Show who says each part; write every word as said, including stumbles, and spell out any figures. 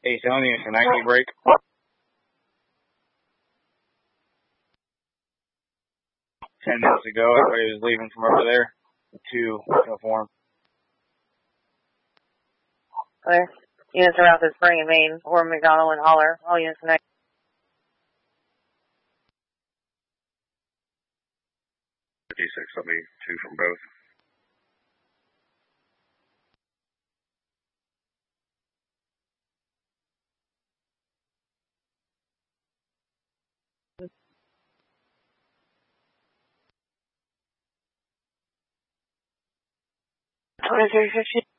Speaker 1: Hey, Tony, it's an active break. Ten minutes ago, everybody was leaving from over there to form.
Speaker 2: Okay. Units around the Spring and Main, or McDonald and Holler. All units connect.
Speaker 3: fifty-six, that'll be two from both.
Speaker 2: twenty-three fifty.